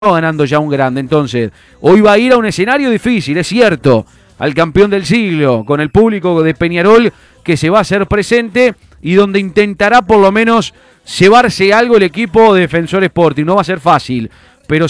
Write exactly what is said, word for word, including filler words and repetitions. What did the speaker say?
ganando ya un grande. Entonces, hoy va a ir a un escenario difícil, es cierto, al campeón del siglo, con el público de Peñarol que se va a hacer presente y donde intentará por lo menos llevarse algo el equipo de Defensor Sporting. No va a ser fácil,